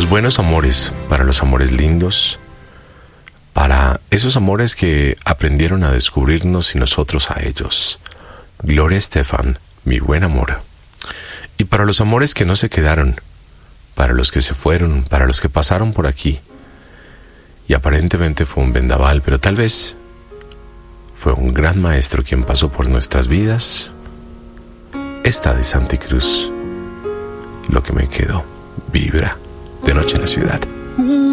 buenos amores, para los amores lindos, para esos amores que aprendieron a descubrirnos y nosotros a ellos. Gloria Estefan, mi buen amor. Y para los amores que no se quedaron, para los que se fueron, para los que pasaron por aquí. Y aparentemente fue un vendaval, pero tal vez fue un gran maestro quien pasó por nuestras vidas. Esta de Santi Cruz, Lo que me quedó, vibra de noche en la ciudad.